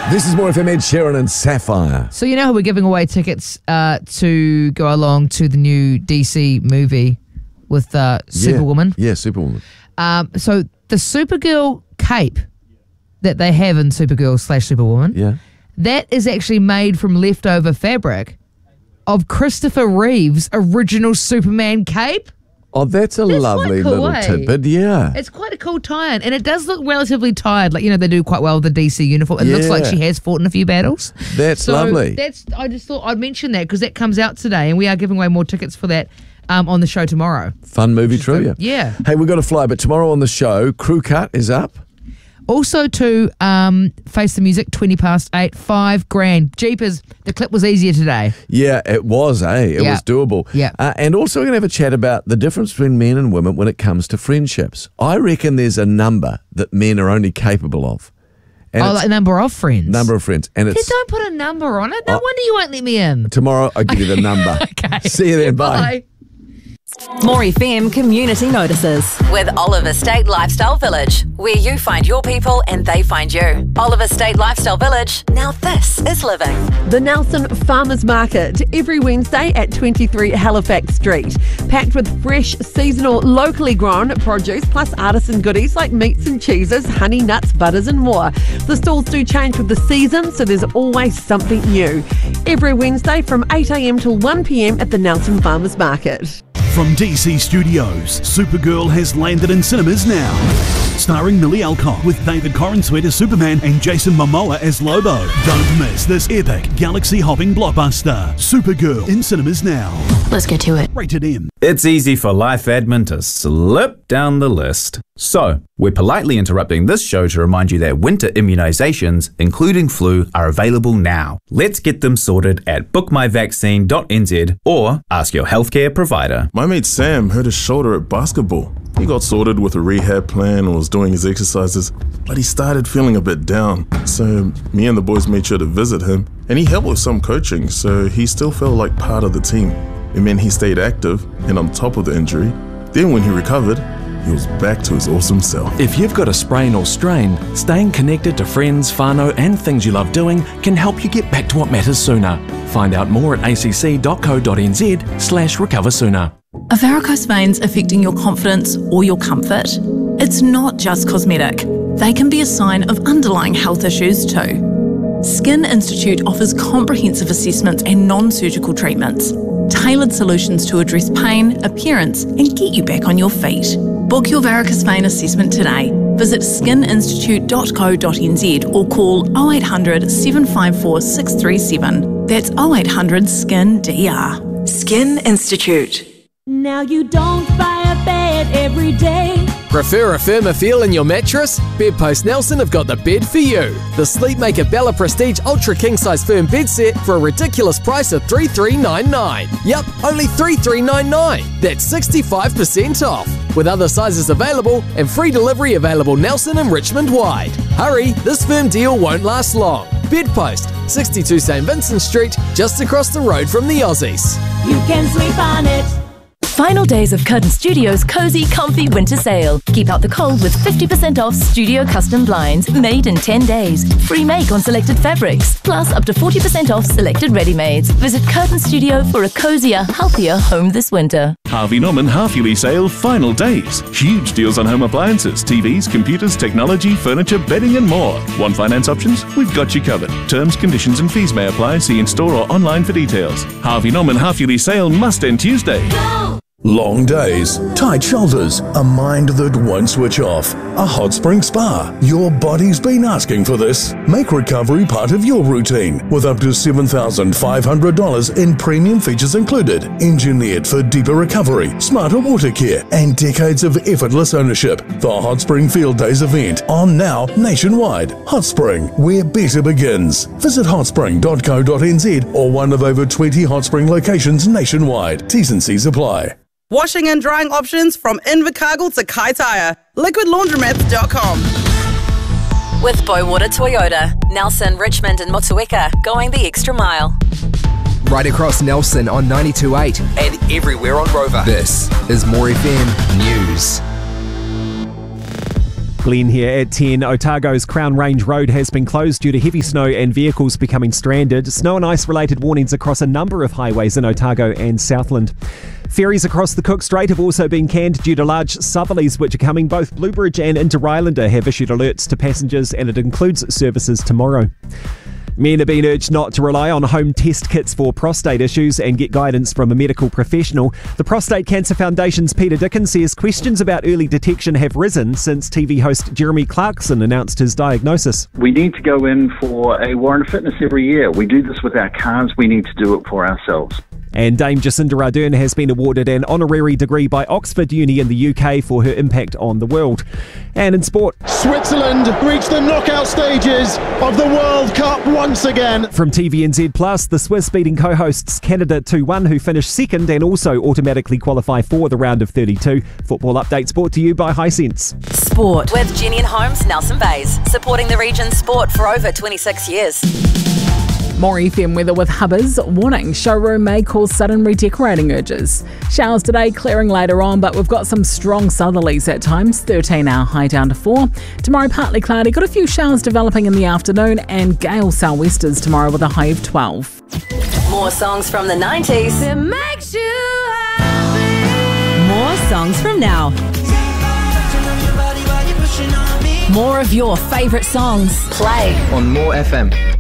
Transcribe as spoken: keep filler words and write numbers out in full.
This is More F M, Ed Sheeran and Sapphire. So you know how we're giving away tickets uh, to go along to the new D C movie with uh, Superwoman? Yeah, yeah, Superwoman. Um, so the Supergirl cape that they have in Supergirl slash Superwoman, Yeah. that is actually made from leftover fabric of Christopher Reeve's original Superman cape. Oh, that's a That's lovely quite cool, little eh? tidbit, yeah. It's quite a cool tie-in, and it does look relatively tired. Like, you know, they do quite well with the D C uniform. It looks like Yeah. she has fought in a few battles. That's so lovely. That's. I just thought I'd mention that because that comes out today, and we are giving away more tickets for that um, on the show tomorrow. Fun movie trivia. Yeah. Hey, we've got to fly, but tomorrow on the show, Crew Cut is up. Also to um, Face the Music, twenty past eight, five grand. Jeepers, the clip was easier today. Yeah, it was, eh? It Yeah. was doable. Yeah. Uh, and also we're going to have a chat about the difference between men and women when it comes to friendships. I reckon there's a number that men are only capable of. And Oh, it's like number of friends. number of friends. And Just it's don't put a number on it. No Oh. wonder you won't let me in. tomorrow, I'll give you the number. Okay. See you then. Bye. Bye. More F M Community Notices with Oliver State Lifestyle Village, where you find your people and they find you. Oliver State Lifestyle Village. Now this is living. The Nelson Farmers Market, every Wednesday at twenty-three Halifax Street. Packed with fresh, seasonal, locally grown produce, plus artisan goodies like meats and cheeses, honey, nuts, butters and more. The stalls do change with the season, so there's always something new. Every Wednesday from eight a m till one p m at the Nelson Farmers Market. From D C Studios, Supergirl has landed in cinemas now. Starring Millie Alcock with David Corenswet as Superman and Jason Momoa as Lobo. Don't miss this epic galaxy-hopping blockbuster. Supergirl in cinemas now. Let's get to it. Rated M. It's easy for life admin to slip down the list. So, we're politely interrupting this show to remind you that winter immunisations, including flu, are available now. Let's get them sorted at book my vaccine dot n z or ask your healthcare provider. My mate Sam hurt his shoulder at basketball. He got sorted with a rehab plan and was doing his exercises, but he started feeling a bit down. So me and the boys made sure to visit him, and he helped with some coaching, so he still felt like part of the team. It meant he stayed active and on top of the injury. Then when he recovered, he was back to his awesome self. If you've got a sprain or strain, staying connected to friends, whānau and things you love doing can help you get back to what matters sooner. Find out more at a c c dot co dot n z slash recover sooner. Are varicose veins affecting your confidence or your comfort? It's not just cosmetic. They can be a sign of underlying health issues too. Skin Institute offers comprehensive assessments and non-surgical treatments, tailored solutions to address pain, appearance, and get you back on your feet. Book your varicose vein assessment today. Visit skin institute dot co dot n z or call oh eight hundred, seven five four, six three seven. That's oh eight hundred, S K I N D R. Skin Institute. Now you don't buy a bed every day. Prefer a firmer feel in your mattress? Bedpost Nelson have got the bed for you. The Sleepmaker Bella Prestige Ultra King Size Firm Bed Set for a ridiculous price of three thousand three hundred ninety-nine dollars. Yup, only three thousand three hundred ninety-nine dollars. That's sixty-five percent off. With other sizes available and free delivery available Nelson and Richmond wide. Hurry, this firm deal won't last long. Bedpost, sixty-two St Vincent Street, just across the road from the Aussies. You can sleep on it. Final days of Curtin Studios' cozy, comfy winter sale. Keep out the cold with fifty percent off studio custom blinds made in ten days. Free make on selected fabrics, plus up to forty percent off selected ready-mades. Visit Curtin Studio for a cozier, healthier home this winter. Harvey Norman half-yearly sale final days. Huge deals on home appliances, T Vs, computers, technology, furniture, bedding and more. Want finance options? We've got you covered. Terms, conditions and fees may apply. See in-store or online for details. Harvey Norman half-yearly sale must end Tuesday. Go! Long days, tight shoulders, a mind that won't switch off. A hot spring spa. Your body's been asking for this. Make recovery part of your routine with up to seven thousand five hundred dollars in premium features included. Engineered for deeper recovery, smarter water care, and decades of effortless ownership. The Hot Spring Field Days event on now nationwide. Hot Spring, where better begins. Visit hot spring dot co dot n z or one of over twenty Hot Spring locations nationwide. T's and C's apply. Washing and drying options from Invercargill to Kaitaia. liquid laundromats dot com. With Boywater Toyota, Nelson, Richmond and Motueka, going the extra mile. Right across Nelson on ninety-two point eight and everywhere on Rover. This is More F M News. Glenn here at ten. Otago's Crown Range Road has been closed due to heavy snow and vehicles becoming stranded. Snow and ice related warnings across a number of highways in Otago and Southland. Ferries across the Cook Strait have also been canned due to large southerlies which are coming. Both Bluebridge and Inter-Islander have issued alerts to passengers, and it includes services tomorrow. Men are being urged not to rely on home test kits for prostate issues and get guidance from a medical professional. The Prostate Cancer Foundation's Peter Dickens says questions about early detection have risen since T V host Jeremy Clarkson announced his diagnosis. We need to go in for a warrant of fitness every year. We do this with our cars. We need to do it for ourselves. And Dame Jacinda Ardern has been awarded an honorary degree by Oxford Uni in the U K for her impact on the world. And in sport, Switzerland reached the knockout stages of the World Cup once again. From T V N Z Plus, the Swiss beating co-hosts Canada two one, who finished second and also automatically qualify for the round of thirty-two. Football updates brought to you by Hisense. Sport with Jenny and Holmes, Nelson Bays, supporting the region's sport for over twenty-six years. More F M weather with Hubbers. Warning, showroom may cause sudden redecorating urges. Showers today, clearing later on, but we've got some strong southerlies at times. thirteen hour high down to four. Tomorrow partly cloudy, got a few showers developing in the afternoon, and gale sou'westers tomorrow with a high of twelve. More songs from the nineties. It makes you happy. More songs from now. More of your favourite songs. Play on More F M.